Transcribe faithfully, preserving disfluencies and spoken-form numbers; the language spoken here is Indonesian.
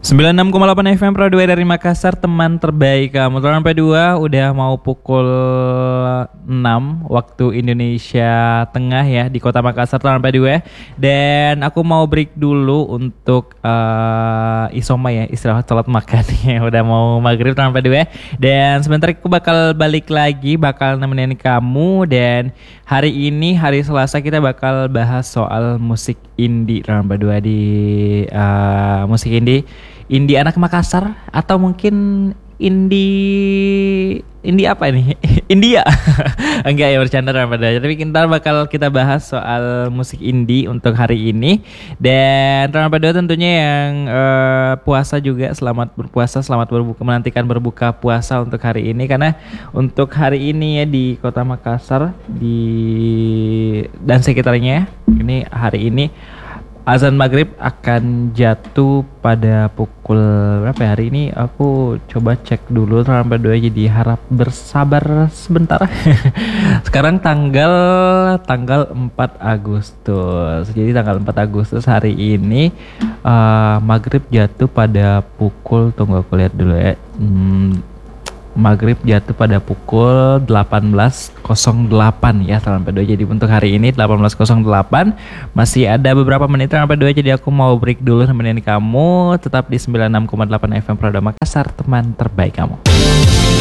sembilan puluh enam koma delapan F M Pro dua dari Makassar, teman terbaik kamu. Teman P dua udah mau pukul enam waktu Indonesia Tengah ya di Kota Makassar, teman P dua. Dan aku mau break dulu untuk uh, isoma ya, istirahat salat makan ya. Udah mau maghrib, teman P dua. Dan sebentar aku bakal balik lagi, bakal nemenin kamu. Dan hari ini hari Selasa kita bakal bahas soal musik indie, teman P dua, di uh, musik indie. Indie anak Makassar atau mungkin indie indie apa ini? India. Enggak ya, bercanda pada. Tapi kita bakal kita bahas soal musik indie untuk hari ini. Dan teman pada tentunya yang uh, puasa juga, selamat berpuasa, selamat berbuka, menantikan berbuka puasa untuk hari ini, karena untuk hari ini ya di Kota Makassar di dan sekitarnya ini hari ini azan maghrib akan jatuh pada pukul berapa ya hari ini? Aku coba cek dulu sampai dua, jadi harap bersabar sebentar. Sekarang tanggal tanggal empat Agustus. Jadi tanggal empat Agustus hari ini uh, maghrib jatuh pada pukul, tunggu aku lihat dulu ya. Hmm, maghrib jatuh pada pukul delapan belas nol delapan ya, sampai dua. Jadi untuk hari ini delapan belas nol delapan, masih ada beberapa menit sampai dua. Jadi aku mau break dulu nemenin kamu. Tetap di sembilan puluh enam koma delapan F M Pro Makassar, teman terbaik kamu.